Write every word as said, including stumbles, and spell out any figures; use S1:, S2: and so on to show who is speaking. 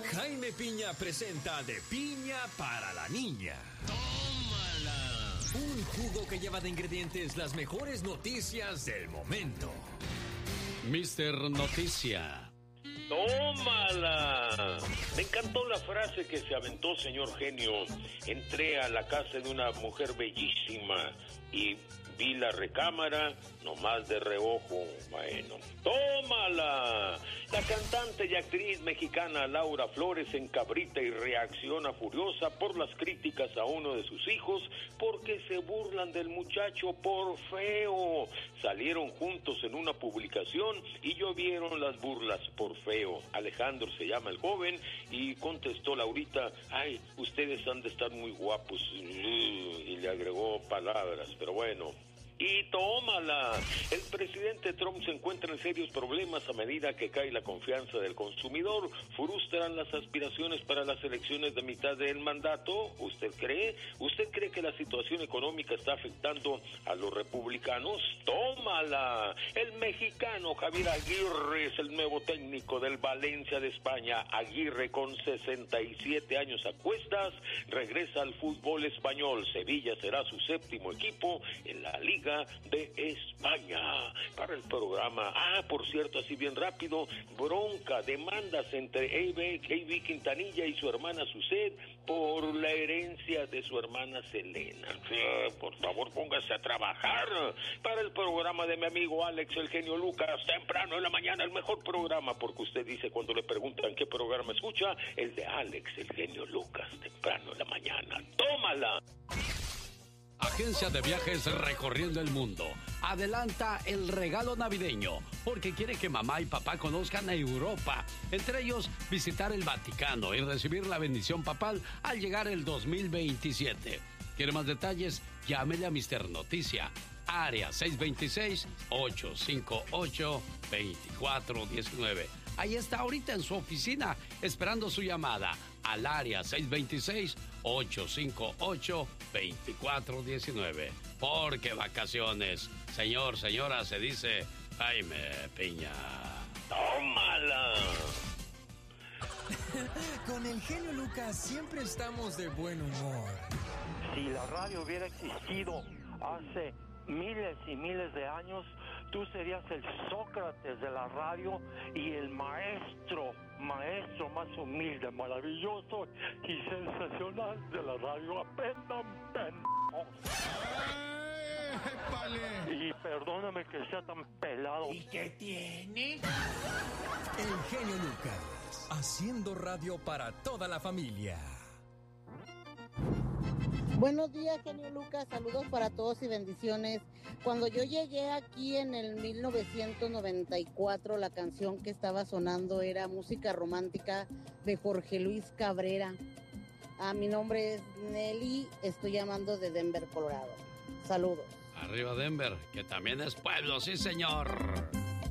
S1: Jaime Piña presenta De Piña para la Niña.
S2: ¡Tómala!
S1: Un jugo que lleva de ingredientes las mejores noticias del momento.
S2: mister Noticia.
S3: ¡Tómala! Me encantó la frase que se aventó, señor genio. Entré a la casa de una mujer bellísima y vi la recámara nomás de reojo. Bueno, tómala. La cantante y actriz mexicana Laura Flores se encabrita y reacciona furiosa por las críticas a uno de sus hijos porque se burlan del muchacho por feo. Salieron juntos en una publicación y llovieron las burlas por feo. Alejandro se llama el joven y contestó Laurita: ay, ustedes han de estar muy guapos. Y le agregó palabras, pero bueno. Y tómala. El presidente Trump se encuentra en serios problemas a medida que cae la confianza del consumidor. Frustran las aspiraciones para las elecciones de mitad del mandato. ¿Usted cree? ¿Usted cree que la situación económica está afectando a los republicanos? Tómala. El mexicano Javier Aguirre es el nuevo técnico del Valencia de España. Aguirre, con sesenta y siete años a cuestas, regresa al fútbol español. Sevilla será su séptimo equipo en la Liga de España. Para el programa, ah, por cierto, así bien rápido, bronca, demandas entre A B Quintanilla y su hermana Suset por la herencia de su hermana Selena. Sí, por favor, póngase a trabajar. Para el programa de mi amigo Alex, el genio Lucas, temprano en la mañana, el mejor programa, porque usted dice cuando le preguntan qué programa escucha, el de Alex, el genio Lucas, temprano en la mañana. ¡Tómala!
S2: Agencia de Viajes Recorriendo el Mundo adelanta el regalo navideño porque quiere que mamá y papá conozcan a Europa, entre ellos visitar el Vaticano y recibir la bendición papal al llegar el dos mil veintisiete. ¿Quiere más detalles? Llámele a mister Noticia, área seis dos seis, ocho cinco ocho, dos cuatro uno nueve. Ahí está ahorita en su oficina esperando su llamada al área seis dos seis, ocho cinco ocho, dos cuatro uno nueve. Porque vacaciones, señor, señora, se dice Jaime Piña.
S3: ¡Tómala!
S1: Con el genio Lucas siempre estamos de buen humor.
S4: Si la radio hubiera existido hace miles y miles de años, tú serías el Sócrates de la radio y el maestro, maestro más humilde, maravilloso y sensacional de la radio. Aprendan, pendejos. Y perdóname que sea tan pelado.
S5: ¿Y qué tiene?
S1: El genio Lucas, haciendo radio para toda la familia.
S6: Buenos días, genio Lucas, saludos para todos y bendiciones. Cuando yo llegué aquí en el mil novecientos noventa y cuatro, la canción que estaba sonando era música romántica de Jorge Luis Cabrera. Ah, mi nombre es Nelly, estoy llamando de Denver, Colorado. Saludos.
S2: Arriba Denver, que también es pueblo, sí señor.